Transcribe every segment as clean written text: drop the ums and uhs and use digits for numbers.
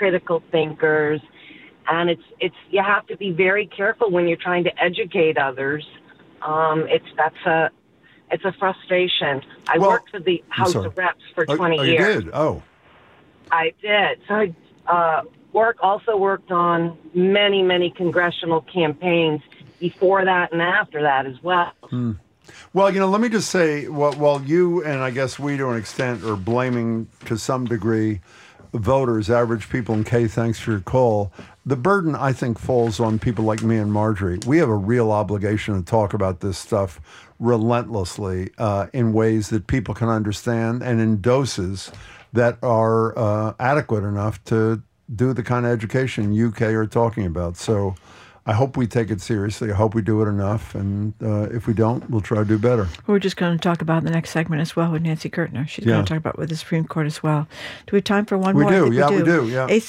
critical thinkers. And it's you have to be very careful when you're trying to educate others. It's a frustration. I worked for the House of Reps for 20 years. You did? Oh. I did. So I also worked on many, many congressional campaigns before that and after that as well. Well, let me just say, while you and I guess we to an extent are blaming to some degree voters, average people, and Kay, thanks for your call, the burden, I think, falls on people like me and Marjorie. We have a real obligation to talk about this stuff relentlessly in ways that people can understand and in doses that are adequate enough to do the kind of education you, Kay, are talking about. So I hope we take it seriously. I hope we do it enough. And if we don't, we'll try to do better. We're just going to talk about in the next segment as well with Nancy Gertner. She's going to talk about with the Supreme Court as well. Do we have time for one more? We do. We do.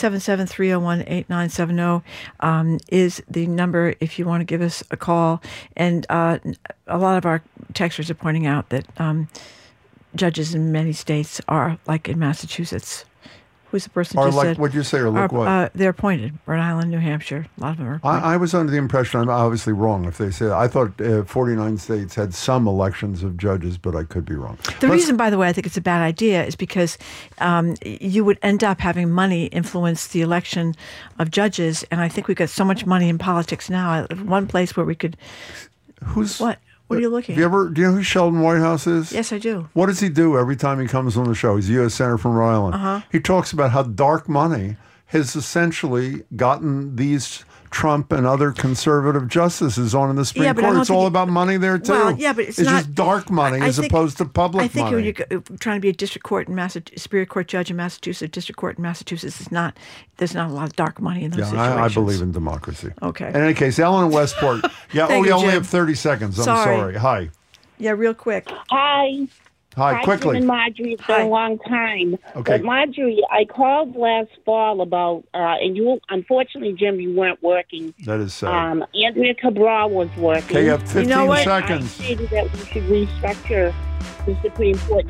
877-301-8970 is the number if you want to give us a call. And a lot of our texters are pointing out that judges in many states are like in Massachusetts. Who's the person who said? What'd you say, or look what? They're appointed. Rhode Island, New Hampshire, a lot of them are appointed. I was under the impression, I'm obviously wrong if they say that. I thought 49 states had some elections of judges, but I could be wrong. The reason, by the way, I think it's a bad idea is because you would end up having money influence the election of judges, and I think we've got so much money in politics now. One place where we could... What? What are you looking at? Do you know who Sheldon Whitehouse is? Yes, I do. What does he do every time he comes on the show? He's a U.S. Senator from Rhode Island. He talks about how dark money has essentially gotten these Trump and other conservative justices on in the Supreme Court. It's all about money there, too. Well, yeah, but it's not, just dark money as opposed to public money. I think when you're trying to be a district court in Superior Court judge in Massachusetts, district court in Massachusetts, there's not a lot of dark money in those situations. I believe in democracy. Okay. In any case, Ellen in Westport. You only have 30 seconds. I'm sorry. Hi. Yeah, real quick. Hi. Hi, quickly. Jim and Marjorie, it's been a long time. Okay. But Marjorie, I called last fall about, and you, unfortunately, Jim, you weren't working. That is sad. Andrea Cabral was working. Okay, you have 15 seconds. I stated that we should restructure the Supreme Court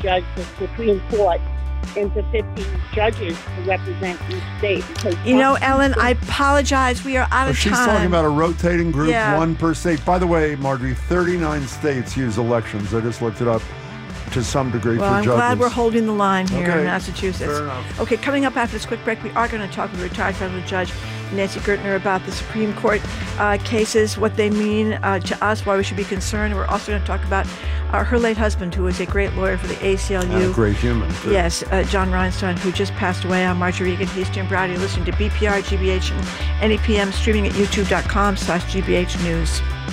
into 15 judges to represent each state. Ellen, I apologize. We are out of time. She's talking about a rotating group, one per state. By the way, Marjorie, 39 states use elections. I just looked it up. To some degree for judges. Well, I'm glad we're holding the line here in Massachusetts. Fair enough. Okay, coming up after this quick break, we are going to talk with retired federal judge Nancy Gertner about the Supreme Court cases, what they mean to us, why we should be concerned. We're also going to talk about her late husband, who was a great lawyer for the ACLU. And a great human, too. Yes, John Rhinestone, who just passed away. I'm Marjorie Egan. He's Jim Browdy. Listening to BPR, GBH, and NEPM, streaming at youtube.com/GBH News.